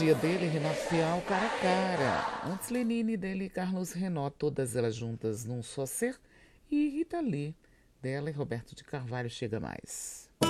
poesia dele, Renato Fial, Cara a Cara. Antes Lenine dele, Carlos Renault, todas elas juntas num só ser. E Rita Lee, dela e Roberto de Carvalho, Chega Mais.